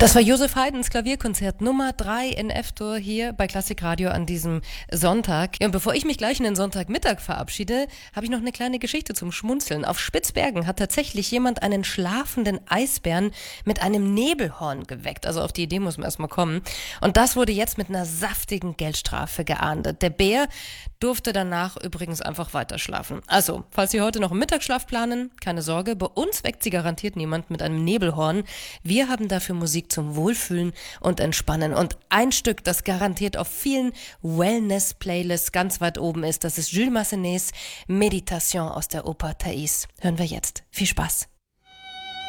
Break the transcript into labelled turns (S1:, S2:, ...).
S1: Das war Josef Haydns Klavierkonzert Nummer 3 in F-Dur hier bei Klassikradio an diesem Sonntag. Ja, und bevor ich mich gleich in den Sonntagmittag verabschiede, habe ich noch eine kleine Geschichte zum Schmunzeln. Auf Spitzbergen hat tatsächlich jemand einen schlafenden Eisbären mit einem Nebelhorn geweckt. Also auf die Idee muss man erstmal kommen. Und das wurde jetzt mit einer saftigen Geldstrafe geahndet. Der Bär durfte danach übrigens einfach weiter schlafen. Also, falls Sie heute noch einen Mittagsschlaf planen, keine Sorge, bei uns weckt Sie garantiert niemand mit einem Nebelhorn. Wir haben dafür Musik zum Wohlfühlen und Entspannen. Und ein Stück, das garantiert auf vielen Wellness-Playlists ganz weit oben ist, das ist Jules Massenets Meditation aus der Oper Thais. Hören wir jetzt. Viel Spaß.